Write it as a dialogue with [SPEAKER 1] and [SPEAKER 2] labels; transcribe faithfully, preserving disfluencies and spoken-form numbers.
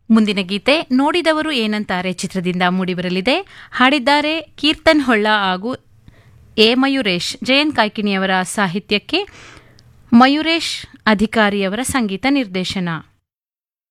[SPEAKER 1] ಮುಂದಿನ ಗೀತೆ ನೋಡಿದವರು ಏನಂತಾರೆ ಚಿತ್ರದಿಂದ ಮೂಡಿಬರಲಿದೆ. ಹಾಡಿದ್ದಾರೆ ಕೀರ್ತನ್ ಹೊಳ್ಳ ಹಾಗೂ ಎ ಮಯೂರೇಶ್. ಜಯಂತ್ ಕಾಯ್ಕಿಣಿಯವರ ಸಾಹಿತ್ಯಕ್ಕೆ ಮಯೂರೇಶ್ ಅಧಿಕಾರಿಯವರ ಸಂಗೀತ ನಿರ್ದೇಶನ.